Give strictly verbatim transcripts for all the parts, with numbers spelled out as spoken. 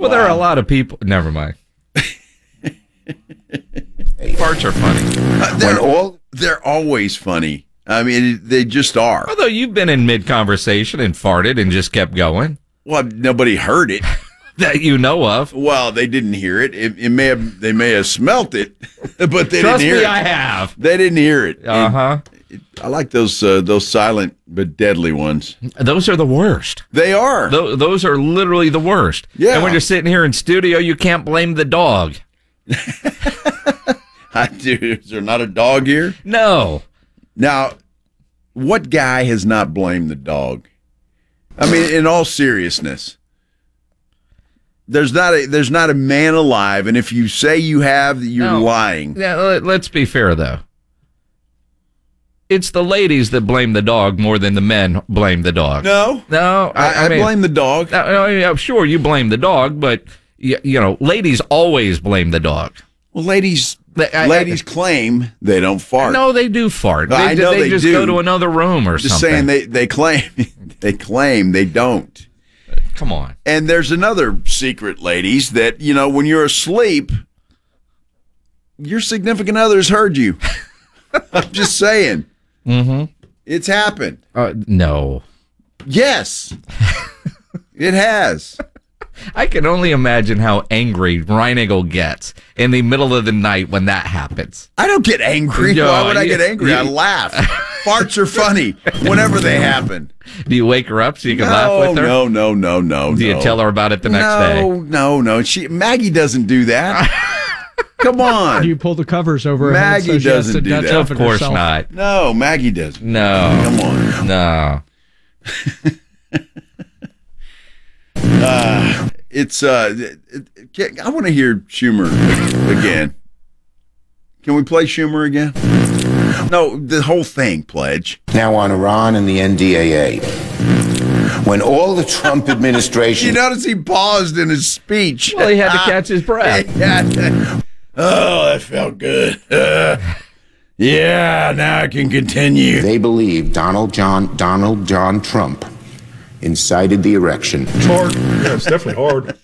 Well, wow. There are a lot of people. Never mind. Farts are funny. Uh, they're all. They're always funny. I mean, they just are. Although you've been in mid-conversation and farted and just kept going. Well, nobody heard it. That you know of. Well, they didn't hear it. It, it may have. They may have smelt it, but they Trust didn't hear me, it. I have. They didn't hear it. Uh huh. I like those uh, those silent but deadly ones. Those are the worst. They are. Th- those are literally the worst. Yeah. And when you're sitting here in studio, you can't blame the dog. I do. Is there not a dog here? No. Now, what guy has not blamed the dog? I mean, in all seriousness. There's not a there's not a man alive, and if you say you have, you're no. lying. Yeah, let's be fair though. It's the ladies that blame the dog more than the men blame the dog. No, no, I, I, I, mean, I blame the dog. No, no, sure, you blame the dog, but you, you know, ladies always blame the dog. Well, ladies, I, ladies I, claim they don't fart. No, they do fart. They, I know they, they just do. go to another room or just something. Just saying they they claim they claim they don't. Come on. And there's another secret, ladies, that, you know, when you're asleep, your significant others heard you. I'm just saying. Mm-hmm. It's happened. Uh, no. Yes. It has. I can only imagine how angry Reinigal gets in the middle of the night when that happens. I don't get angry. No, Why would I you, get angry? You, I laugh. Farts are funny whenever they happen. Do you wake her up so you can no, laugh with her? No, no, no, no. Do you no. tell her about it the next no, day? No, no, no. She Maggie doesn't do that. Come on. Do you pull the covers over her Maggie head so doesn't she has to do Dutch that. Of course herself? not. No, Maggie doesn't. No. Come on. No. uh, it's. Uh, it, it, I want to hear Schumer again. Can we play Schumer again? No, the whole thing, Pledge. Now on Iran and the N D A A. When all the Trump administration... You notice he paused in his speech. Well, he had to catch his breath. Oh, that felt good. Uh, yeah, now I can continue. They believe Donald John Donald John Trump incited the erection. It's hard. Yeah, it's definitely hard.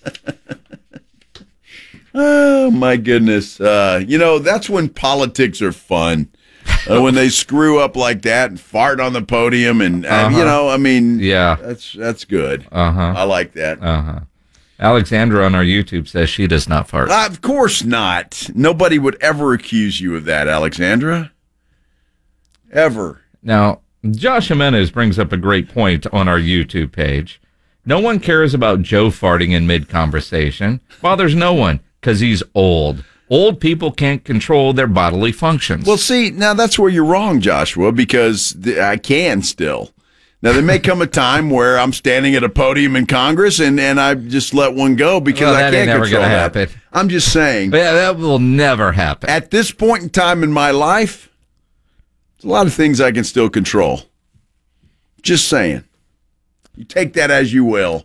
Oh, my goodness. Uh, you know, that's when politics are fun. Uh, when they screw up like that and fart on the podium and, uh, uh-huh. you know, I mean, yeah, that's that's good. Uh-huh. I like that. Uh-huh. Alexandra on our YouTube says she does not fart. Uh, of course not. Nobody would ever accuse you of that, Alexandra. Ever. Now, Josh Jimenez brings up a great point on our YouTube page. No one cares about Joe farting in mid-conversation. Bothers no one because he's old. Old people can't control their bodily functions. Well, see, now that's where you're wrong, Joshua, because th- I can still. Now, there may come a time where I'm standing at a podium in Congress and, and I just let one go because well, that I can't ain't never control gonna that. happen. I'm just saying. Yeah, that will never happen. At this point in time in my life, there's a lot of things I can still control. Just saying. You take that as you will.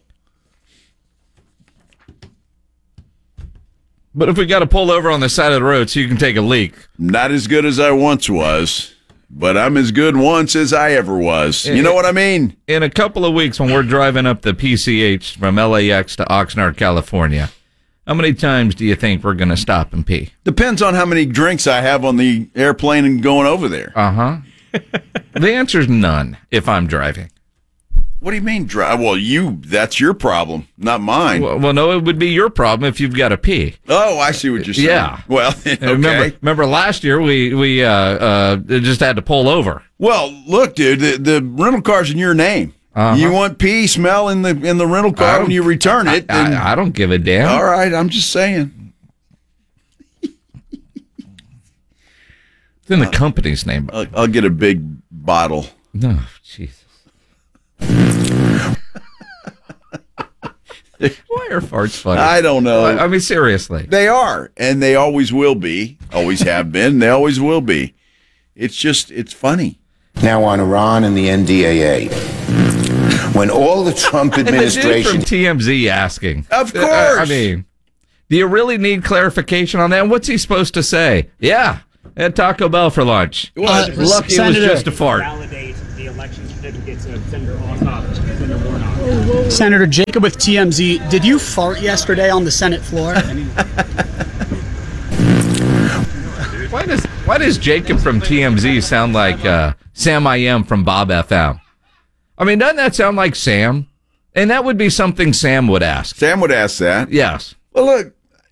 But if we got to pull over on the side of the road so you can take a leak. Not as good as I once was, but I'm as good once as I ever was. You know what I mean? In a couple of weeks when we're driving up the P C H from L A X to Oxnard, California, how many times do you think we're going to stop and pee? Depends on how many drinks I have on the airplane and going over there. Uh-huh. The answer's none if I'm driving. What do you mean drive? Well, you, that's your problem, not mine. Well, well, no, it would be your problem if you've got to pee. Oh, I see what you're saying. Yeah. Well, okay. Remember, remember last year we, we uh, uh, just had to pull over. Well, look, dude, the, the rental car's in your name. Uh-huh. You want pee smell in the in the rental car when you return it. I, then, I, I don't give a damn. All right, I'm just saying. It's in the company's name. I'll, I'll get a big bottle. No, Jesus. Why are farts funny? I don't know. I mean, seriously. They are, and they always will be. Always have been. And they always will be. It's just, it's funny. Now on Iran and the N D A A. When all the Trump administration... And the dude from T M Z asking. Of course. Uh, I mean, do you really need clarification on that? What's he supposed to say? Yeah, I had Taco Bell for lunch. Well, uh, lucky it was just a fart. Validate the election certificates of Senator Ossoff, Senator Warnock. Senator Jacob with T M Z, did you fart yesterday on the Senate floor? Why does why does Jacob from T M Z sound like uh, Sam I Am from Bob F M? I mean, doesn't that sound like Sam? And that would be something Sam would ask. Sam would ask that. Yes. Well, look,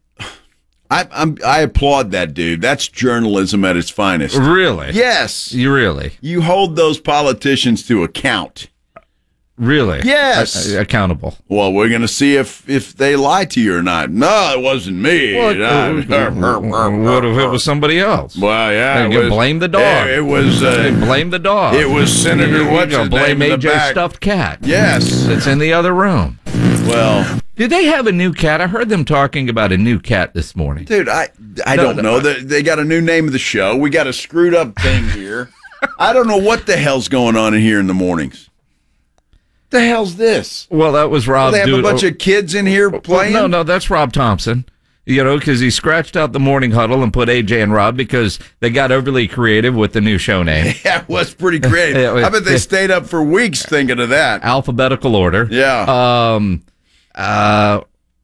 I, I'm, I applaud that dude. That's journalism at its finest. Really? Yes. You really? You hold those politicians to account. Really? Yes. A- accountable. Well, we're going to see if, if they lie to you or not. No, it wasn't me. What, No. what if it was somebody else? Well, yeah. You blame the dog. Yeah, it was. Uh, You blame the dog. It was Senator You what's his blame name in A the J back. stuffed cat. Yes. That's in the other room. Well, Did they have a new cat? I heard them talking about a new cat this morning. dude, I I No, don't no, know. I- They, they got a new name of the show. We got a screwed up thing here. I don't know what the hell's going on in here in the mornings. The hell's this? Well, that was Rob. They have a Doodle- bunch of kids in here Well, playing. no, no, that's Rob Thompson. You know, because he scratched out the morning huddle and put A J and Rob because they got overly creative with the new show name. Yeah, it was pretty creative. Yeah, it- I bet they it- stayed up for weeks thinking of that. Alphabetical order. Yeah. Um. Uh.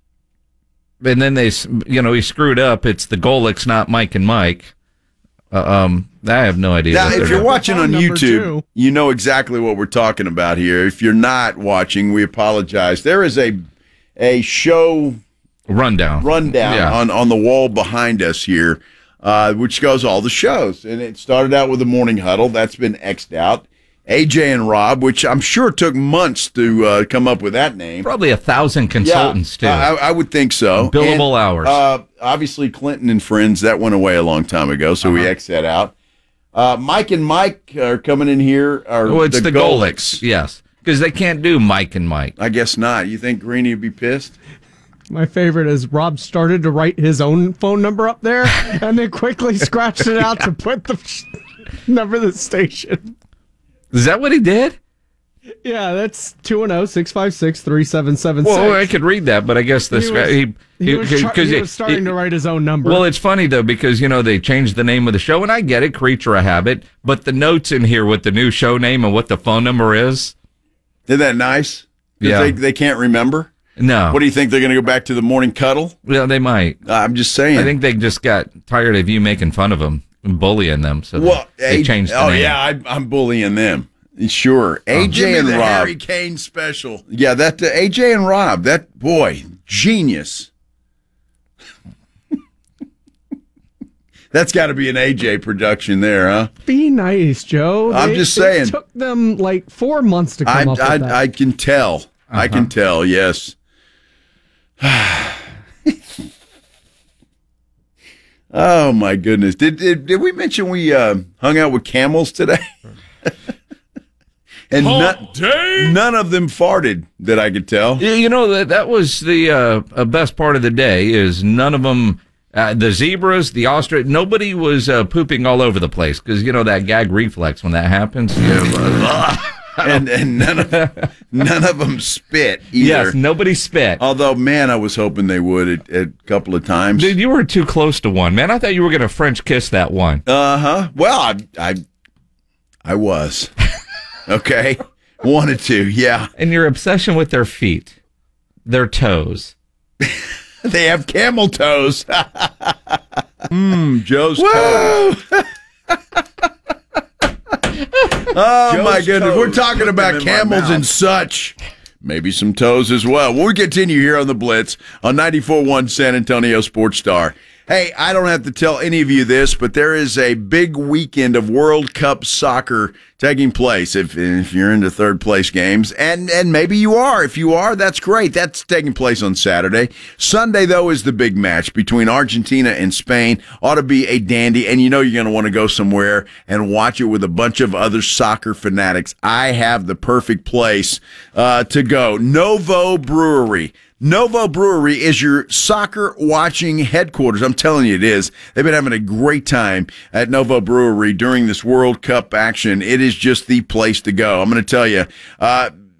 And then they, s- you know, he screwed up. It's the Golics, not Mike and Mike. Uh, um. I have no idea. Now, what if they're you're doing. watching on Number YouTube, two. you know exactly what we're talking about here. If you're not watching, we apologize. There is a a show rundown, rundown Yeah. on, on the wall behind us here, uh, which goes all the shows. And it started out with the morning huddle. That's been X'd out. A J and Rob, which I'm sure took months to uh, come up with that name. Probably a thousand consultants too. I, I would think so. Billable And, hours. Uh, obviously, Clinton and Friends, that went away a long time ago, so we Uh-huh. X that out. Uh, Mike and Mike are coming in here. Are oh, it's the, the Golics. Yes, because they can't do Mike and Mike. I guess not. You think Greeny would be pissed? My favorite is Rob started to write his own phone number up there and then quickly scratched it out to put the number of the station. Is that what he did? Yeah, that's two one zero, six five six, three seven seven six. Well, I could read that, but I guess the He was- he He, was, try- 'cause he it- was starting it- to write his own number. Well, it's funny though because you know they changed the name of the show, and I get it, creature of habit. But the notes in here with the new show name and what the phone number is, Isn't that nice? 'Cause Yeah. They, they can't remember. no. What do you think? They're going to go back to the morning cuddle? Well, they might. Uh, I'm just saying. I think they just got tired of you making fun of them and bullying them, so Well, they, they A- changed the oh name. yeah, I, I'm bullying them. Sure, A J and Rob. Harry Kane special. Yeah, that uh, A J and Rob. That boy, genius. That's got to be an A J production there, huh? Be nice, Joe. I'm They- just it saying. took them like four months to I come up I, with that. I can tell. I can Uh-huh. tell. Yes. Oh my goodness! Did did, did we mention we uh, hung out with camels today? And none, none of them farted that I could tell. You you know that that was the uh, uh, best part of the day. Is none of them. Uh, the zebras, the ostrich, nobody was uh, pooping all over the place because you know that gag reflex when that happens. Yeah, and and none of none of them spit either. yes, nobody spit. Although, man, I was hoping they would at, at a couple of times. Dude, you were too close to one, man. I thought you were going to French kiss that one. Uh huh. Well, I I, I was okay. Wanted to, yeah. And your obsession with their feet, their toes. They have camel toes. Mmm, Joe's toes. Oh Joe's my goodness, toes. we're talking Put them about in my camels mouth. and such. Maybe some toes as well. We'll continue here on the Blitz on ninety-four point one San Antonio Sports Star. Hey, I don't have to tell any of you this, but there is a big weekend of World Cup soccer taking place. If if you're into third place games, and and maybe you are. If you are, that's great. That's taking place on Saturday. Sunday though is the big match between Argentina and Spain. Ought to be a dandy, and you know you're going to want to go somewhere and watch it with a bunch of other soccer fanatics. I have the perfect place uh, to go. Novo Brewery. Novo Brewery is your soccer watching headquarters. I'm telling you it is. They've been having a great time at Novo Brewery during this World Cup action. It is just the place to go. I'm going to tell you, uh,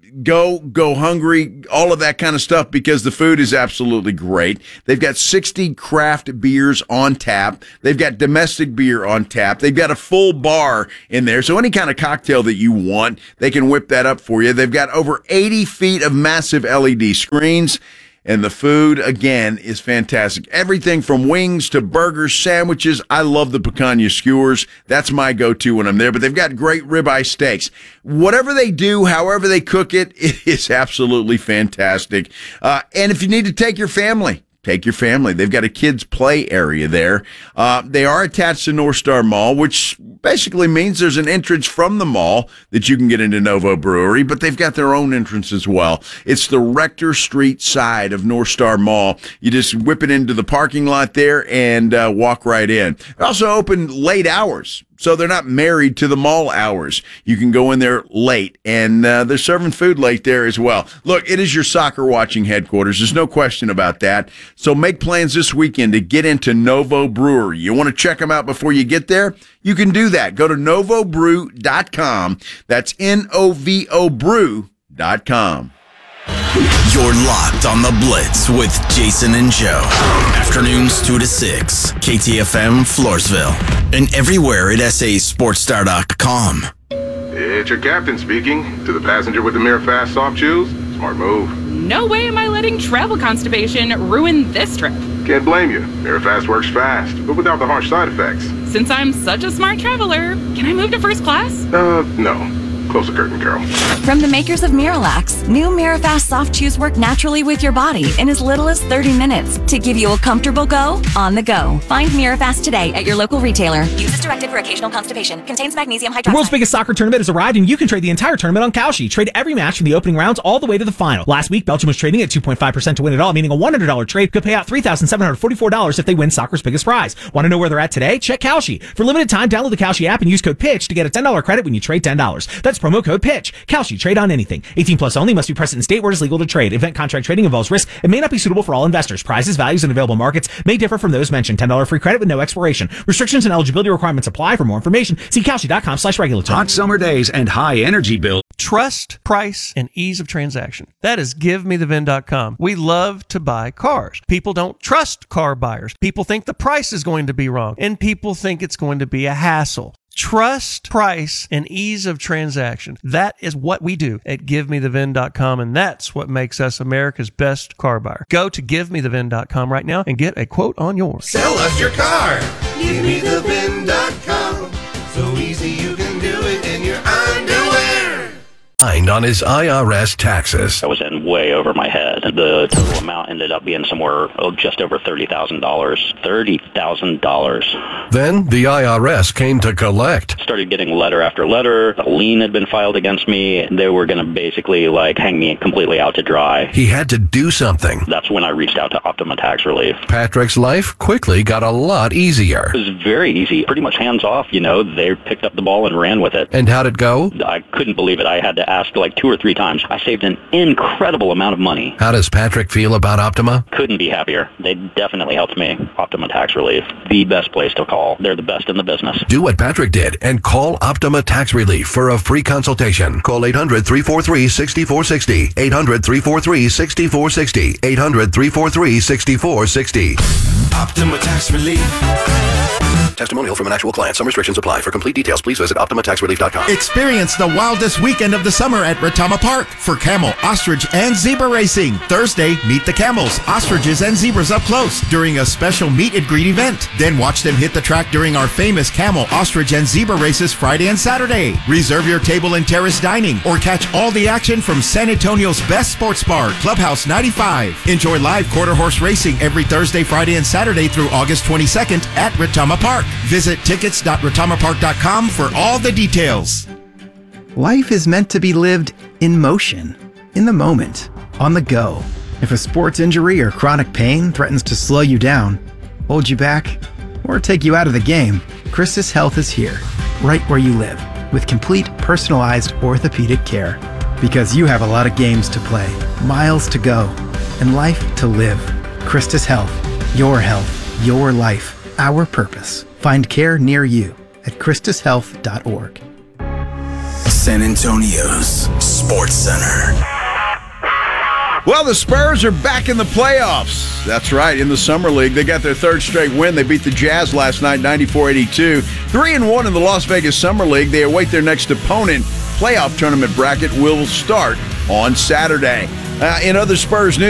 go, go hungry, all of that kind of stuff, because the food is absolutely great. They've got sixty craft beers on tap. They've got domestic beer on tap. They've got a full bar in there. So any kind of cocktail that you want, they can whip that up for you. They've got over eighty feet of massive L E D screens. And the food, again, is fantastic. Everything from wings to burgers, sandwiches. I love the picanha skewers. That's my go-to when I'm there. But they've got great ribeye steaks. Whatever they do, however they cook it, it is absolutely fantastic. Uh, and if you need to take your family, take your family. They've got a kids' play area there. Uh, they are attached to North Star Mall, which basically means there's an entrance from the mall that you can get into Novo Brewery, but they've got their own entrance as well. It's the Rector Street side of North Star Mall. You just whip it into the parking lot there and uh, walk right in. They're also open late hours, so they're not married to the mall hours. You can go in there late, and uh, they're serving food late there as well. Look, it is your soccer watching headquarters. There's no question about that. So make plans this weekend to get into Novo Brewery. You want to check them out before you get there? You can do that. Go to novo brew dot com. That's N O V O brew dot com. You're locked on the Blitz with Jason and Joe. Afternoons two to six. K T F M Floresville. And everywhere at S A sports star dot com. It's your captain speaking. To the passenger with the Mirror Fast soft shoes, smart move. No way am I letting travel constipation ruin this trip. Can't blame you. Mirror Fast works fast, but without the harsh side effects. Since I'm such a smart traveler, can I move to first class? Uh, no. Close the curtain, Carol. From the makers of Miralax, new Mirafast soft chews work naturally with your body in as little as thirty minutes to give you a comfortable go on the go. Find Mirafast today at your local retailer. Use as directed for occasional constipation. Contains magnesium hydroxide. The world's biggest soccer tournament has arrived, and you can trade the entire tournament on Kalshi. Trade every match from the opening rounds all the way to the final. Last week, Belgium was trading at two point five percent to win it all, meaning a one hundred dollars trade could pay out three thousand seven hundred forty-four dollars if they win soccer's biggest prize. Want to know where they're at today? Check Kalshi. For limited time, download the Kalshi app and use code PITCH to get a ten dollars credit when you trade ten dollars. That's promo code PITCH. Kalshi, trade on anything. eighteen plus only, must be present in state where it is legal to trade. Event contract trading involves risk and may not be suitable for all investors. Prizes, values, and available markets may differ from those mentioned. ten dollars free credit with no expiration. Restrictions and eligibility requirements apply. For more information, see Kalshi dot com slash regulatory. Hot summer days and high energy bill. Trust, price, and ease of transaction. That is give me the V I N dot com. We love to buy cars. People don't trust car buyers. People think the price is going to be wrong, and people think it's going to be a hassle. Trust, price, and ease of transaction. That is what we do at give me the V I N dot com, and that's what makes us America's best car buyer. Go to give me the V I N dot com right now and get a quote on yours. Sell us your car. give me the V I N dot com. So easy you can do it in your underwear. On his I R S taxes. I was in way over my head. The total amount ended up being somewhere oh, just over thirty thousand dollars. thirty thousand dollars. Then the I R S came to collect. Started getting letter after letter. A lien had been filed against me. They were going to basically like hang me completely out to dry. He had to do something. That's when I reached out to Optima Tax Relief. Patrick's life quickly got a lot easier. It was very easy. Pretty much hands off, you know. They picked up the ball and ran with it. And how'd it go? I couldn't believe it. I had to ask like two or three times. I saved an incredible amount of money. How does Patrick feel about Optima? Couldn't be happier. They definitely helped me. Optima Tax Relief, the best place to call. They're the best in the business. Do what Patrick did and call Optima Tax Relief for a free consultation. Call eight hundred, three four three, six four six zero. eight hundred, three four three, six four six zero. eight hundred, three four three, six four six zero. Optima Tax Relief. Testimonial from an actual client. Some restrictions apply. For complete details, please visit optima tax relief dot com. Experience the wildest weekend of the summer at Retama Park for camel, ostrich, and zebra racing. Thursday, meet the camels, ostriches, and zebras up close during a special meet and greet event. Then watch them hit the track during our famous camel, ostrich, and zebra races Friday and Saturday. Reserve your table in terrace dining or catch all the action from San Antonio's best sports bar, Clubhouse ninety-five. Enjoy live quarter horse racing every Thursday, Friday, and Saturday through August twenty-second at Retama Park. Visit tickets dot retama park dot com for all the details. Life is meant to be lived in motion, in the moment, on the go. If a sports injury or chronic pain threatens to slow you down, hold you back, or take you out of the game, Christus Health is here, right where you live, with complete personalized orthopedic care. Because you have a lot of games to play, miles to go, and life to live. Christus Health, your health, your life, our purpose. Find care near you at christus health dot org. San Antonio's Sports Center. Well, the Spurs are back in the playoffs. That's right, in the Summer League. They got their third straight win. They beat the Jazz last night, ninety-four eighty-two. Three and one in the Las Vegas Summer League. They await their next opponent. Playoff tournament bracket will start on Saturday. Uh, in other Spurs news,